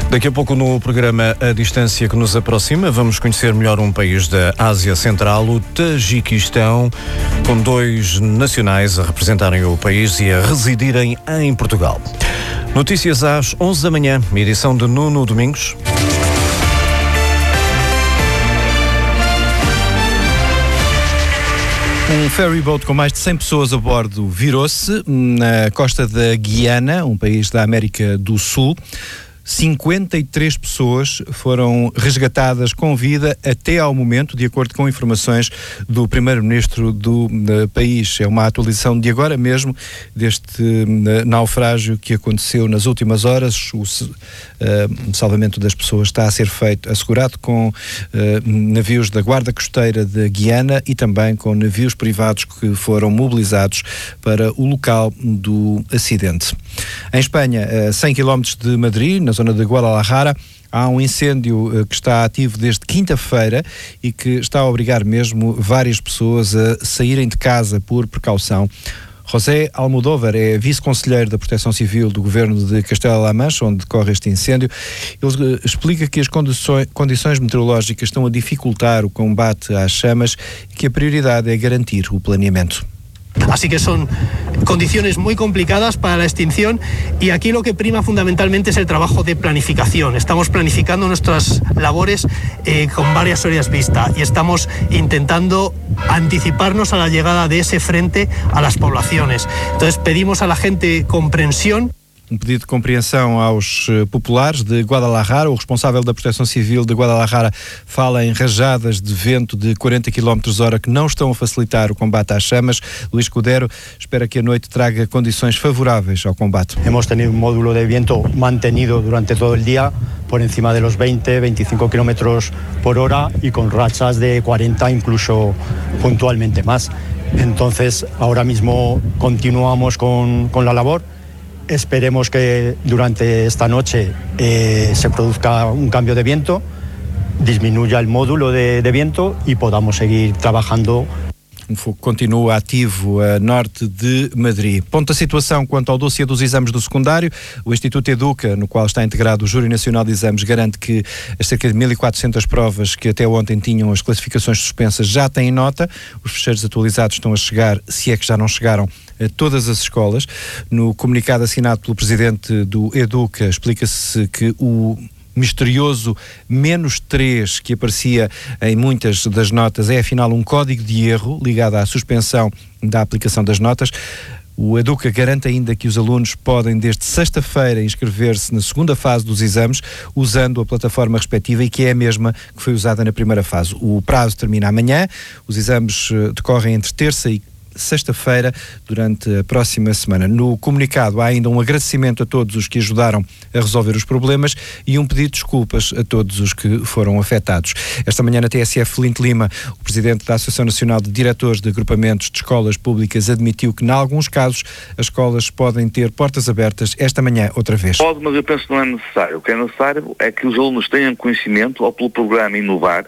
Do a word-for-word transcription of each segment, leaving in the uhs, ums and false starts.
Daqui a pouco no programa A Distância que nos aproxima, vamos conhecer melhor um país da Ásia Central, o Tajiquistão, com dois nacionais a representarem o país e a residirem em Portugal. Notícias às onze da manhã, edição de Nuno Domingos. Um ferryboat com mais de cem pessoas a bordo virou-se na costa da Guiana, um país da América do Sul. cinquenta e três pessoas foram resgatadas com vida até ao momento, de acordo com informações do primeiro-ministro do uh, país. É uma atualização de agora mesmo deste uh, naufrágio que aconteceu nas últimas horas. O uh, salvamento das pessoas está a ser feito, assegurado com uh, navios da Guarda Costeira de Guiana e também com navios privados que foram mobilizados para o local do acidente. Em Espanha, a cem quilómetros de Madrid, na zona de Guadalajara, há um incêndio uh, que está ativo desde quinta-feira e que está a obrigar mesmo várias pessoas a saírem de casa por precaução. José Almodóvar é vice-conselheiro da Proteção Civil do Governo de Castela-La Mancha, onde decorre este incêndio. Ele uh, explica que as condições, condições meteorológicas estão a dificultar o combate às chamas e que a prioridade é garantir o planeamento. Así que son condiciones muy complicadas para la extinción y aquí lo que prima fundamentalmente es el trabajo de planificación. Estamos planificando nuestras labores eh, con varias horas vista y estamos intentando anticiparnos a la llegada de ese frente a las poblaciones. Entonces pedimos a la gente comprensión. Um pedido de compreensão aos uh, populares de Guadalajara. O responsável da Proteção Civil de Guadalajara fala em rajadas de vento de quarenta quilómetros hora que não estão a facilitar o combate às chamas. Luís Cudero espera que a noite traga condições favoráveis ao combate. Hemos tenido un módulo de viento mantenido durante todo el día por encima de los veinte, veinticinco kilómetros por hora y con rachas de cuarenta, incluso puntualmente más. Entonces, ahora mismo continuamos con, con la labor. Esperemos que durante esta noche eh, se produzca un cambio de viento, disminuya el módulo de, de viento y podamos seguir trabajando. O fogo continua ativo a norte de Madrid. Ponto a situação quanto ao dossiê dos exames do secundário. O Instituto Educa, no qual está integrado o Júri Nacional de Exames, garante que as cerca de mil e quatrocentas provas que até ontem tinham as classificações suspensas já têm nota. Os fecheiros atualizados estão a chegar, se é que já não chegaram, a todas as escolas. No comunicado assinado pelo presidente do Educa, explica-se que o misterioso menos três que aparecia em muitas das notas é afinal um código de erro ligado à suspensão da aplicação das notas. O Educa garante ainda que os alunos podem desde sexta-feira inscrever-se na segunda fase dos exames usando a plataforma respectiva e que é a mesma que foi usada na primeira fase. O prazo termina amanhã, os exames decorrem entre terça e sexta-feira durante a próxima semana. No comunicado há ainda um agradecimento a todos os que ajudaram a resolver os problemas e um pedido de desculpas a todos os que foram afetados. Esta manhã na T S F Linte Lima, o presidente da Associação Nacional de Diretores de Agrupamentos de Escolas Públicas admitiu que, em alguns casos, as escolas podem ter portas abertas esta manhã outra vez. Pode, mas eu penso que não é necessário. O que é necessário é que os alunos tenham conhecimento, ou pelo programa Inovar,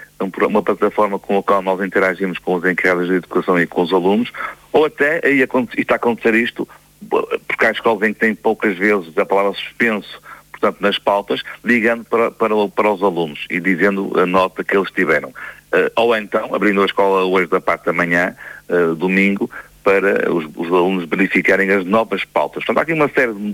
uma plataforma com a qual nós interagimos com os encarregados de educação e com os alunos, ou até, aí está a acontecer isto, porque há escolas em que tem poucas vezes a palavra suspenso, portanto, nas pautas, ligando para, para, para os alunos e dizendo a nota que eles tiveram. Uh, ou então, abrindo a escola hoje da parte da manhã, uh, domingo, para os, os alunos verificarem as novas pautas. Portanto, há aqui uma série de